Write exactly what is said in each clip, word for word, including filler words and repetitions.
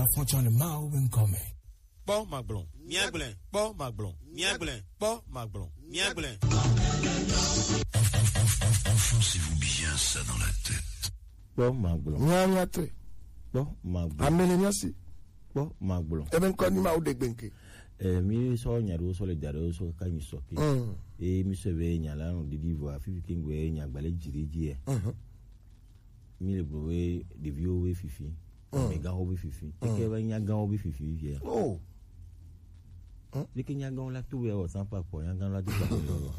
fonction le ma ou ben comme. Bon maglon, miaglin, bon maglon, miaglin, bon maglon, miaglin. Enfoncez-vous bien ça dans la tête. Bon maglon. Miaglin. Bon maglon. Amele nyasi. Bon maglon. E ben ko ni ma o de gbenke. Eh mi so nyaro so le daro so ka ni so ke. E mi se be nyala on de divoir fifi kingwe nyagbale jiriji e. Mhm. Mi le bowe de vio we fifi. Me ga obi fifi. E ke ba nya ga obi fifi vie. Oh. Li ke nya ga on la tuwe o san pa po nya ga la tu pa.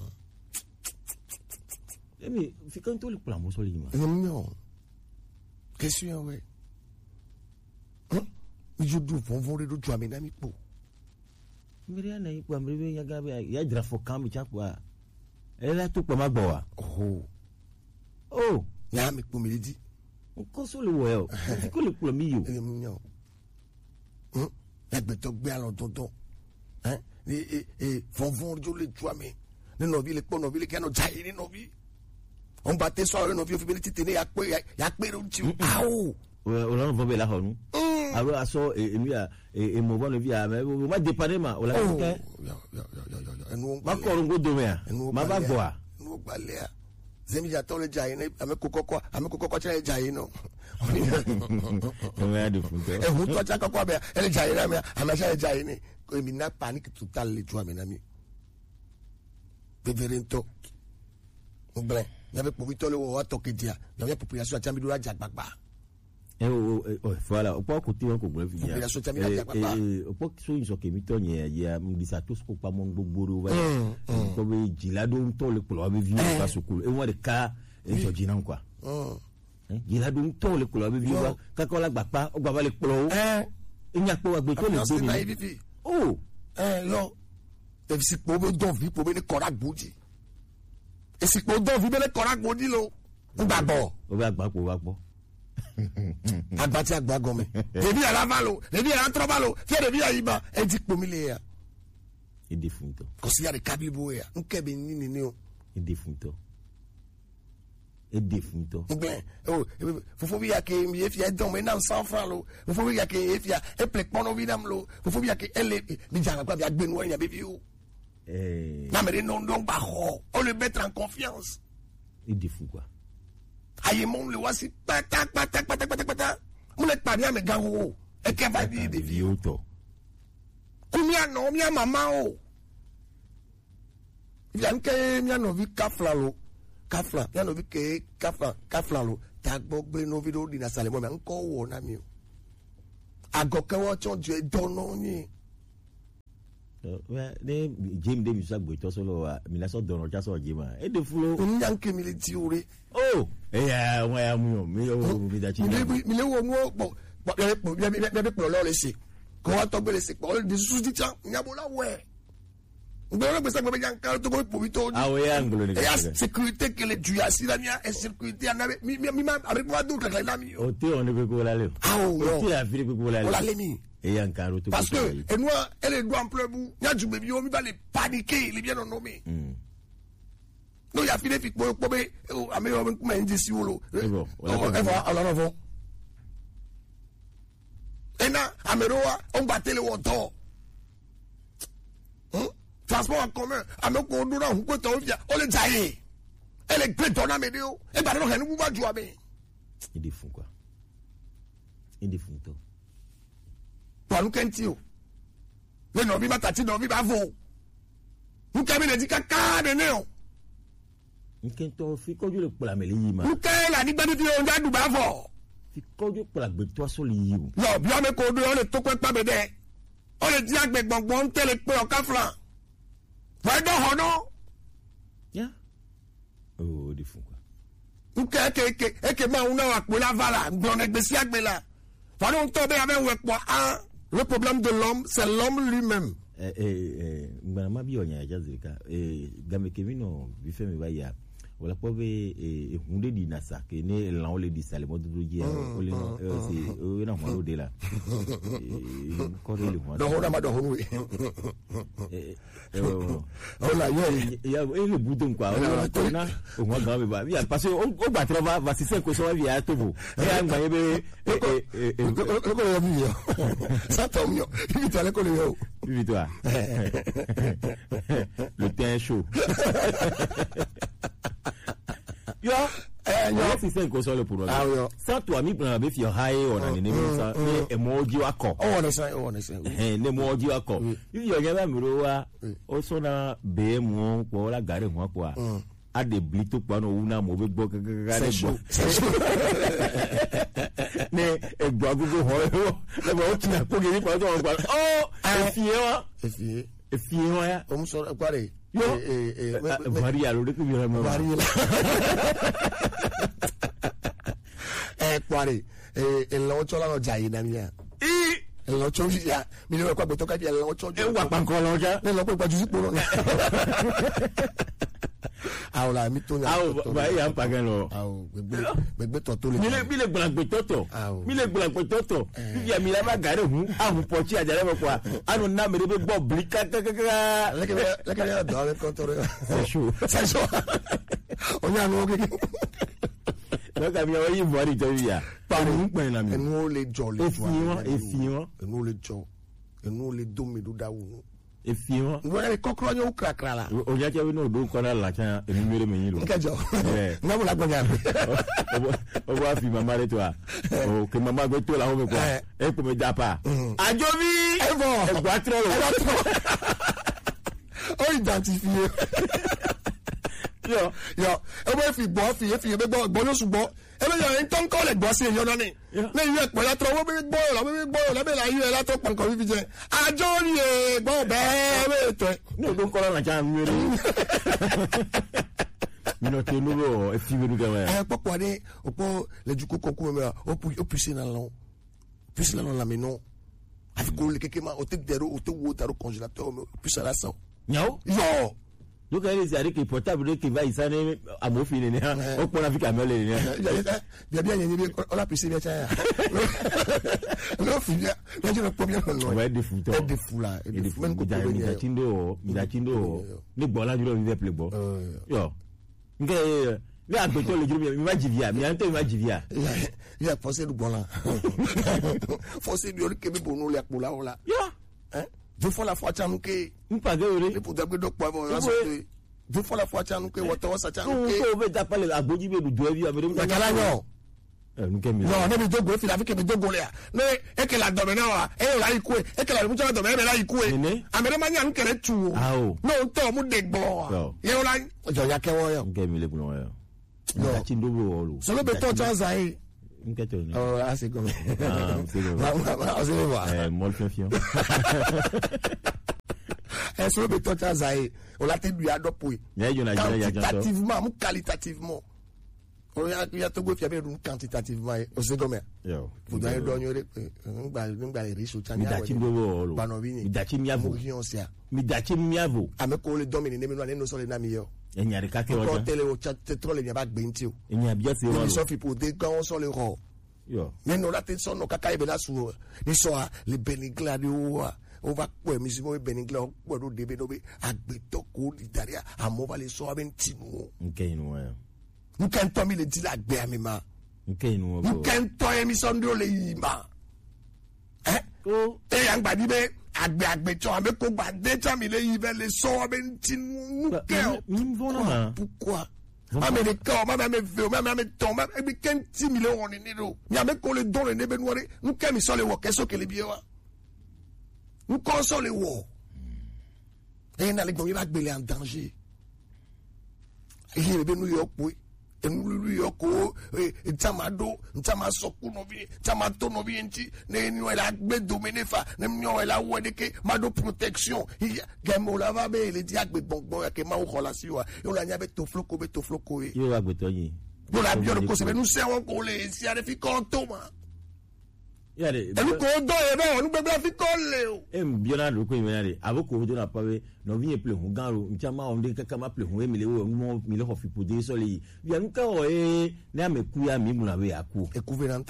E mi fi kan to le plan mo so li ma. Non. Question ouais. Hein? Je dois vont de tu amena mi po. Miria na ipo amribe ya gabe ya dra fo kam chapwa. Ela tu pa magbo. Oh. Oh, Ya mi po mi di. Nko so le wo e o. Fi ko le po mi yo. E mi yan. Hein? E gbe to gbe alon tonton. Hein? E e fon fon jo le tu ame. Ne no vi le po no vi le ke no jai ni no vi. On batte so no vi o fi bi ti tene ya pe ya pe ro ti. Ah oh. O la no be la honu. Alors aso e mi a e mo bon via mais o ma dépanner ma o la ke ya ya ya ya enu ma ko ngo do me a ma ba go a enu gbale a zemi ja to le jai ni ame kokoko ame kokoko cha jai no o me a de fun to e hu to cha kokoko be e jai na me ame cha jai ni ko mi na panic total le tu amena mi beverento o ble ya be povito le wo to kedia ya be population cha mi do aja gbagba. Eh oh oh voilà, o po ko ti won ko gbe fi ya. Eh o po so yin so ke mi to yen ya mi disa to so pa mo gbogboro wa. Ko be jila do to le polo be vi wa sukulu. E won de ka e so jina kwa. Eh jila do to le polo be vi wa ka ko la gba pa o gba ba le polo. Eh e nya po wa gbe to le gbe mi. Oh eh lo e si po be don vi po be ni kora gboji. E si po don vi be le kora gboji lo. Ngbagbo. O be agba po wa gbo. Agbati agba gome debi ala valo debi ala trobalo fe debi ayiba e di pomile ya e defunto ko si ya de kabibo ya nkebe ni ni ni o e defunto e defunto ngbe o fofo bi ya ke mi e fi e don me na san francs lo fofo bi ya ke e fi ya e plek pono vi dam lo fofo bi ya ke ele bi janga kwa bi agbenu ya bebi o eh na me non non ba ho on le mettre en confiance e defunto quoi. Aye mon le wasi patak patak patak patak patak mon le pa bien me gawo e ke va di de vie auto kumia no mia mama o yan ke mia no vi kafla lo kafla mia no vi ke kafla kafla lo tagbo gbe no vi do di na sale mo me nko wo na mi o agoke wo chon je dono ni ouais ne James de Musa gbo to solo wa mi la so dono ja so jema e de fulo nyan ke mi le ti ore oh eh ya won ya mu mi o mi da chi mi le mi le wo mo po po be be be po lo le se ko wa to gbe le se po le su di tan nyabo la we ngbe be se gbe yan ka to ko po bi to ah we anglo ni ya sécurité que le tu asi la mia e sécurité anabe mi mi ma avec moi d'autres la mi o te on ne ko la le ah o te la fi ko la le o la le mi et yan ka ro to parce que et moi elle doit en pleu bou nya ju bebi o mi ba le paniquer il est bien nommé no ya fi le fi po po be ame o ma nje si wolo e bo e va ala no vo ena ameroa on batele wo to hein transport en commun ame ko dura hu ko to via o le jaye ele gbe to na me de o e ba no henu bu ba ju ame il est fou quoi il est fou to palu kenti o le no bi matati no bi ba vo nka mi le di kaka de ne o nken to fi koju le pola mele yi ma nka la ni gbe bi o nda du ba vo fi koju pola gbe to so le yi o no bi ame ko do o le to pe pa be de o le di agbe gbongbon tele pe o ka flan wa do ho no ya oh di fou quoi nka ke ke e ke ma una wa pe la vala gbon egbe si agbe la fa no to be ame we po an. Le problème de l'homme, c'est l'homme lui-même. Eh eh eh ngba ma bi onya ja zika eh game Kevin no bi fe mi ba ya wala po be e hunde di nasa ke ne la on le di sale mo do ji o le no c'est o na mo de la ko le mo do hona ma do honu hola yo ya e le bouton quoi o na o mo ga be ba ya parce que o ba trova va si se ko so via tobo e an ba be e e ko yo vio ça tombe yo vite aller ko le yo vite toi le thé chaud yo eh yo si se ko so le pour ah yo ça toi mi prend be fi high on na ne sa e emoji wako oh na sa oh na sa eh ne emoji wako if yo ga mi ro wa o so na be mu ko la gare mu ko a de blito pa no una mo be gbo gare gbo ne e gbo gugu ho le mo ti na ko giri pa to gba oh e fi wa e fi e fi wa ya o mo so kware yo eh eh Maria lo de ku bi mo Maria eh kware eh e lo cho la no jai na mi ya e e lo cho ya mi lo kwa gbe to ka bi e lo cho e wa pa nko lo ja le lo pe pa ju si poro ahora mi to ah ba ya pa gan lo ah gbegbe gbegbe to to le mi le mi le gblan gbe toto mi le gblan gbe toto bi ya mi la ma gare hu ahu po chi ajare mo kwa anu na me be gbo bli ka ka ka le ke le ke ya do le ko to re c'est chaud c'est chaud on ya no ke lo ka mi o yi bo ri to ya pa mu pe na mi enu o le jo le tu a e fi won enu o le jo enu o le do mi do da wu e fi won wo le kokro nyo krakra la o ja che no do ko na la cha emi mere me yin lo ke jo eh na mo la gbo ya o wa fi mama re to a o ke mama go to la ho me kwa e ko me japa ajo bi e bo e gba tro lo o identifier yo yo e bo fi gbo fi e fi e gbo gbo lo sugbo e be yo en ton ko le gbo si e yo na ni le yu e po la tro wo be gbo la be gbo la be la yu e la to pon ko fi je ajo ni e gbo be be to no do ko la cha mi re mi no te no ro e fi me du ga eh popo ni opo le ju ko ko me o pu o pu si na lo pu si na lo la me no afi ko le keke ma o te dero o te wo dero congélateur o pu sa la sa nyao yo donc elle est avec portable qui va ici à mon fil né on prend avec camel né bien bien ni on la pu si bien ça non fi bien mais je ne peux bien non ouais des fous des fous là des fous même ko da mi da tindo mi da tindo ni gbo la juro vi play gbo yo nke ni agbeto le juro mi ma jivia mi ante ma jivia il a pensé du bon là forcé du ke bi bonu le apo la ola yo hein deux fois la fois chanuke mpa ge ore le pour d'abord donc pas bon deux fois la fois chanuke woto sa chanuke ko be ta pale agboji be du jo vi amere mpa kala nyo eh nuke mi no ne bi dogo fi la fi ke bi dogo le ne e ke la dobe na wa e la iku e ke la mu cha dobe e la iku e amere ma nya nke re tu no to mu de gbo ye o la jo ya ke wo yo nuke mi le buno yo no chindo bo olu so lo be to cha zai Nketo ni. Oh, assez comme. Ah, c'est bon. Ah, c'est bon. Eh, mol fion. Eh, so be to zai. O la te du adopo. Ya yo na jira ya janto. Quantitativement, ou qualitativement. O ya ya to go fi abe dun quantitativement. O se comme. Yo. Faut d'ailleurs donner ngba ngba riso chanya. Mi da chindo bo olu. Mi da chimiavo. Mi da chimiavo. Ame ko le domini ne mi no ne no so le na mi yo. Enyari ka ke oja. Ko tele o chat trop le nya ba gbe nti o. Enya bia se wo. Ni so fi po de gan so le ro. Yo. Mais non la te so no kaka e be la su. Ni so le benigla ni o wa. O va po mi si mo benigla o po do de be do be agbeto ko di daria amo va le so aben ti nu. Nke inu wa. Nkan to mi le di la gbe ami ma. Nke inu wa. Nkan to e mi so ndo le yi ma. Eh? O e yang ba di be agbe agbe cho ame ko gba de cha mi le yi be le so aben ti nu ke o. Mi vona ma. Pourquoi? Mame de corps, mame me veut, mame me ton, mame me ken ti millions on ni do. Mi ame ko le don le nebe noire, nous ke mi so le wo keso ke le bie wa. Nous console le wo. Et na le gbo mi ba gbele en danger. E be New York boy. E New York o e tamado, ntama soku no bi, tamato no bi enti, ne ni la gbe dominer fa, ne mi o la wo de ke mado protection. Gemo la va be le di agbe gbongbon ke ma o kola si wa. Yo la nya be to floko be to floko e. yo agbeto yin. Yo la bio ko se be nous se won ko le si a de fi kon to ma. yare elu ko do e be onu gbegbe fi ko le o em biona do ko yare aboko do na pawe no vie ple hu garo nchama onde kaka ma ple hu emile wo mo mi le ho fi pode so le ya nka o e na ameku ya mi mu na we aku ekuverante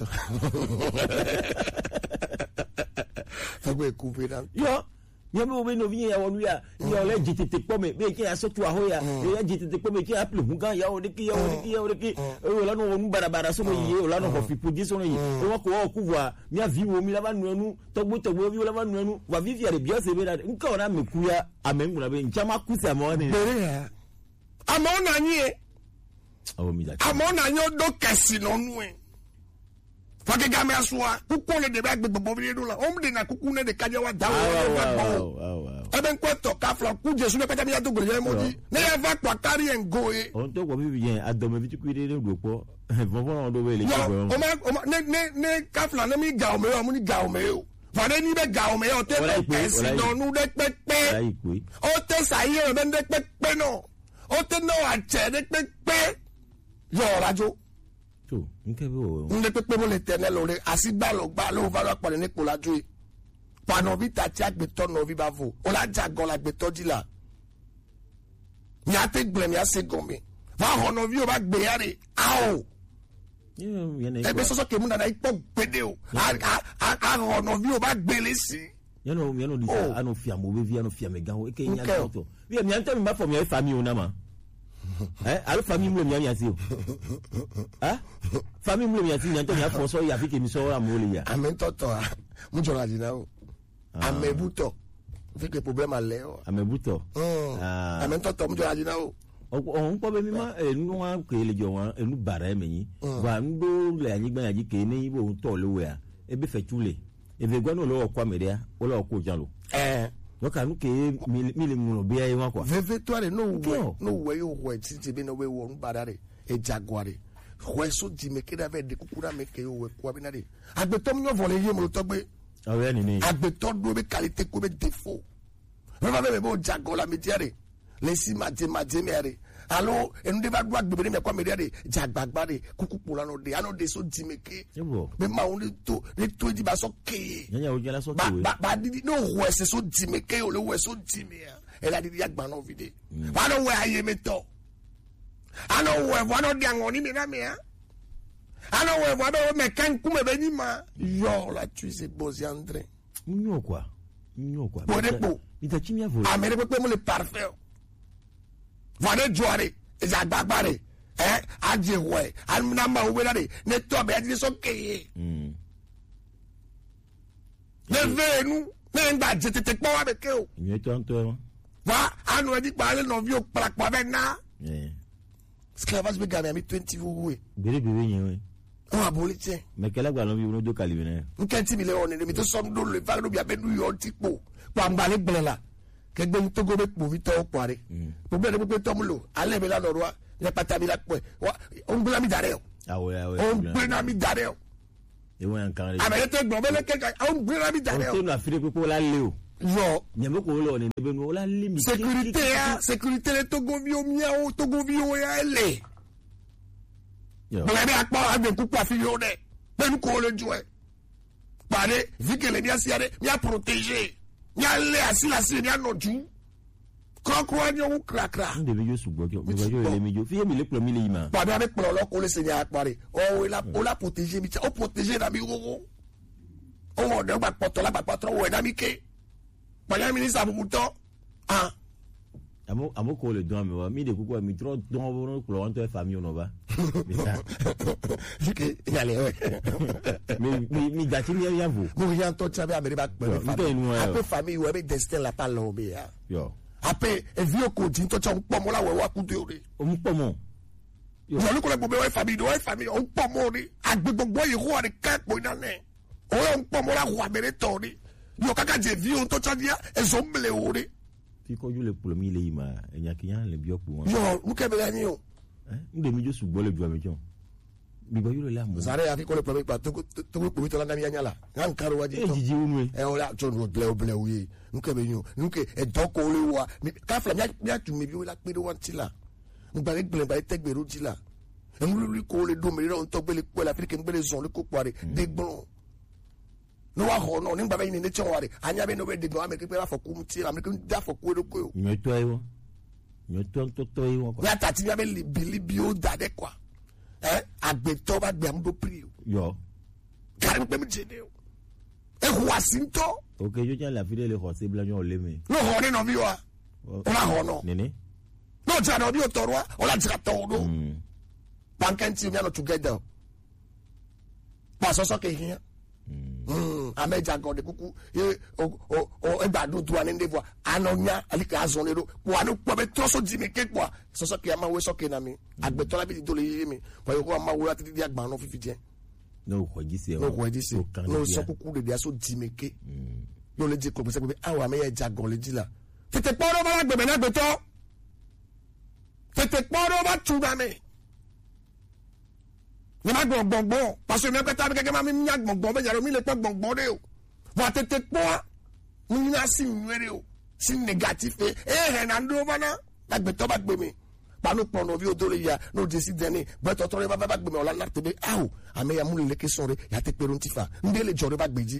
fagwe ekuverante yo yamo we no vie ya wonu ya ya le jitete pome be ke asotu aho ya ya jitete pome ke aple hu gan ya o de ki ya o de ki ya o de ki o la no wonu barabara so mo yi o la no ho fi pode so no yi o wa ko o ku wa mi avi wo mi la ba nu anu togbo togbo vi la ba nu anu wa vi fiare bia se be da nka o na meku ya amengu na be nchama kusa mo ni bere ya ama ona nyi e awo mi da ama ona nyi o do kesi no nu e fake game asua kuku le de bag gbogbo bi do la o mde na kuku ne de kaje wa dawo wa eben kweto ka fla ku jesu ne peta mi ya to gbe mo ji ne ya va kwa carry and go e on to ko bi yen adome bi ku ide do po vovon do we le ko o ma ne ne ne ka fla ne mi ga o me o mu ni ga o me o fade ni be ga o me o te pe si no nu de pepe o te sai e be de pepe no o te no a che de pepe yo rajo to nke be o nde pepe mo le tene lore asigba lo gba lo va lo pale ni polaju e pano vi ta ti agbeto no vi ba vo o la jago la agbeto dila ni ate gble mi ase gomi va hono vi o ba gbe yare ao e be so so ke mu na ipo gbede o a a hono vi o ba gbele si yano yano di ano fia mo be vi ano fia me gan o e ke nya to vi mi anta mi ma for mi family o na ma eh alo famille mo mi yasi o ah famille mo mi yasi nyanto mi afo so ya fi ke mi so ra mo le ya amen toto mo jora dina o amebuto fi ke problem ale o amebuto ah amen toto mo jora dina o o npo be mi ma enu wa ke le jo wa enu bara emeyin wa ndo le anyi gban yaji ke ni bo to le we a e be fe tule e be gwa no lo kwa meria o lo ko jalo eh no ka nuke mi le mu be ayi wa kwa veve to ale no we no we yo we titi be no we wo nbarare e jaguare we so di me keda ve de kukura me ke yo we kwa bi na de agbeto mi yo vole ye mo to gbe awe ni ni agbeto do be qualité ko be défaut me va be bo jagola mi tiare le si mate mate me are alo enu de va do agbe me kwa me de jagbagba de kukupula no de ano de so di me ke be ma on to ni to di ba so ke nya o jela so ke we ba ba di no we se so di me ke o le we so di me e la di agba no vide va no we aye me to ano we va no di angoni me na me a ano we va do me kan ku me be ni ma yo la tu c'est bosi André nyo kwa nyo kwa bo de po ita chimia vo a me de pe mo le parfait vane joare ezagbagba eh aje we anna ma we na de ne to be ati so ke mm ne venu ne ngba je tete po wa be ke o ni to nto wa anu edi pa le no vi o pra pa be na eh esclavage be gami mi twenty wo we bere bere yen we o abolite me kala gba lo bi uno do kalibe na nkenti mi le on ni mi to so do le fa do bi abedu yo tipo pa ngba le gbela kegbe to go be po vi to pare po be de pe to mu lo ale be la lo wa le pata bi la pe o ngula mi dare o awe awe o ngula mi dare o e won kan re ame te gbo be le ke o ngula mi dare o o te na fire pe ko la le o yo nyame ko lo ni be no la le mi sécurité a sécurité le togo vi o mi o togo vi o ya ele yo be be apa ade ku pa fi yo de be nu ko le jo e pare vi ke le dia siare mi a protéger nyale asila si ni anoju krokro anyo krakra nde be yo sugbo jo be yo le mi jo fi mi le plo mi le yima pa be ame plo lo ko le se nya pare o la o la protéger mi o protéger na mi gogo o wo de gba poto la gba patro wo da mi ke pa ya ministre abubuto ah amo amo ko le don mi wa mi de kuko mi tro don wo ko on to famille no ba que yale mi mi mi da ti mi ya vo mo yan to tsabe amere ba pe famille ape famille wo be destin la pa lo be ya yo ape e vi ko din to tsa un pomo la we wa ku de ore o mu pomo yo lo ko le bo be wa famille wa famille un pomo ri agbegbogbo yi ho ari ka po na ne o un pomo la ho amere to ri yo kaka je vi un to tsa dia e zo mle ore ti ko ju le plo mi le yima enya kiyan le bi opu won yo mu ke be ya ni o eh nde mi jo sugbo le ju ami jo bi gbo yo le amu zare afi ko le plo pa to to ko mi to la na mi anyala ngan karo waji to ejiji unu e o la to no ble ble wi nke be yun nke e doko le wa ka fla nya nya tu mi bi la pe do wan ti la ngba le gble ba te gberu ti la en lu lu ko le do mi ro to gbe le po la fi ke ngbe le zon le ko pare de gbon no wa ho no ni baba ni ne chonware anya be no be de no ameke pe afoku mti ameke da foku edoko yo nyoto ayo nyoto to to yo ya tati be libili bio dade kwa eh agbeto ba gbe amdo pri yo kare pe mi jede o e ho asinto okay yo ja la fide le ho se bla nyo le me no ho ni no bi wa ola ho no nene no ja no bi o torwa ola jira to do bankanti mi no together pa so so ke hin mm ameja god kuku e o o e gbadun to ani ndevo anonya alika azonero wa no po be troso jimi ke po so so ke ma we so ke na mi agbeto la bi do le yi mi po yo ko ma wo ati di agban no fifi je no ko jisi no ko jisi no so kuku de dia so jimi ke yo le je ko be se pe awa me ja god le ji la tete poro ba gbe me na gbeto tete poro ba tu ba me ni ma gbọ̀ngbọ̀ngbọ̀n parce que mi pẹ́ta gẹ́gẹ́ máa mi ní agbọ̀ngbọ̀n bẹ́ẹ̀ yàrá mi lè pẹ́ gbọ̀ngbọ̀n dé o wà tètè pọ́ mi ní asi nwere o si négatif ẹ ẹ na ndó fana agbẹ̀tọ́ bá gbé mi panu pọ̀nà bí o dóore ya n'o de si dẹni bẹ́tọ̀ tọ́rọ bá bá gbé mi ọ̀la náà tẹ̀lé awo àmì ya múlẹ̀ lẹ́kẹ́ sọ̀rọ̀ yà tẹ́ pẹ̀rù ntí fa ndé lè jọ̀rọ̀ bá gbèjì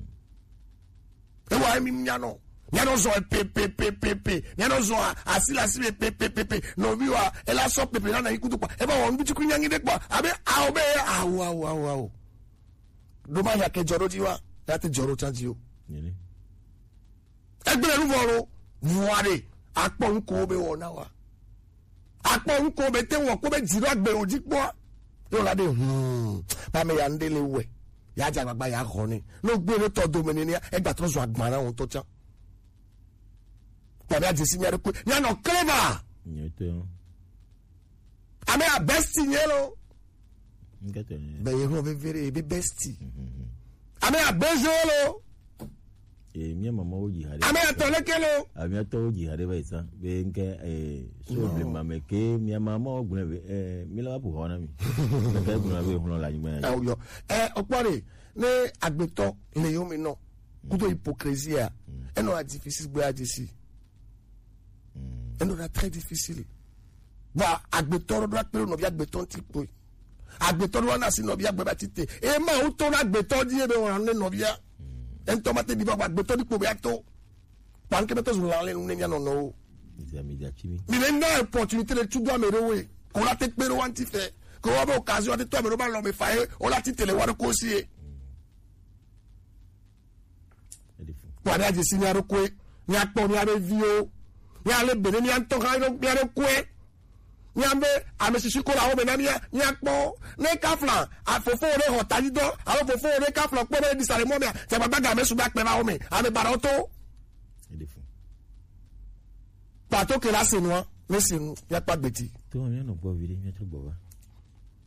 ẹ wà ẹ mi nyànà nyànà zọ pe pe pe pe pe nyànà zọ asilasi pe pe pe pe n'obi wa ẹ la sọ pepe nana ikutu pa ẹ bá wọn bí tukú nyanyi de pa àbí awo bẹ awo awo awo awo doma yà kẹ jọrọ ji wa yà tẹ jọrọ tán ji o ẹgbẹ́ ẹ̀rú fọ̀rọ̀ vuwari akpọ̀ nkó bẹ wọ̀ náà wa akpọ̀ nkó bẹ tẹ wọ̀ kó bẹ jìrọ̀ àgbẹ̀ òjì pọ̀ yóò la de hùn bàmẹ yà ń délé wẹ̀ yà jẹ àgbàgbà yà họ ni n'o gbé ne tọ́ domini ni ẹgbà tó zọ àgbàrá wọn tó tán. Pàdé àjẹsí ní ẹ̀rọ pé ní àná clever. Àmì à bẹ́stì yẹn lọ. Bẹ̀yẹ̀ hàn fẹ́fẹ́rẹ́ ebi bẹ́stì. Àmì à bẹ́sẹ̀ lọ. Èmi àmàmà ó jì hàdé. Àmì à tọ̀lẹ́kẹ́ lọ. Àmì à tọ́ ó jì hàdé báyìí sá. Bẹ́ẹ̀ ń kẹ́ sóòlù màmẹ́ ké mi àmàmà ó gbọ́n ẹ̀ mi lọ́wọ́ bò hàn mi. Nǹkan ẹ̀gbọ́n àbẹ̀ ìhùn la yín. Ẹ yọ ẹ ọ̀pọ̀ rẹ̀ ní àgbẹ̀tọ̀ lè yọ mi náà kúndó hypocrisie à ẹ̀ náà difficile gbé àjẹsí. Elle est très difficile. Bah, agbetor doit payer nos biens agbeton tipo. Agbetor doit nasi nos biens agbebatite. Et ma ou ton agbetor dit ebe on ane nos biens. En tomate di ba agbetor di po biato. Pan que metos l'anle nous n'enya non non. Mais maintenant opportunité de tout doit me rewe. On la tête pero anti fait. Que on a occasion de toi me reban l'homme faye. On la tite le wa ko si. Kwa dia je signaro ko. Ni akpo ni ave vio. Nyale bene ni anto ha no nyale kwe nyambe amesisi ko la o bena mia nyakpo ne kafla afofo re hotalido awo fofo re kafla po re disare mo mia se baba ga mesu ba pe ba o me ame baroto edefo pato ke la senu le senu ya pa gbeti to mi no gbo vire mi to gbo wa